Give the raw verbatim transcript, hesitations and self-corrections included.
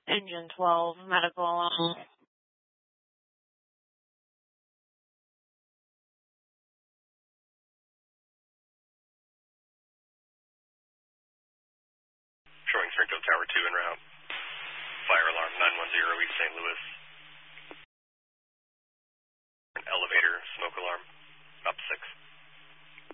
Engine twelve, medical alarm. Showing Springfield Tower two en route. Fire alarm nine one zero East Saint Louis.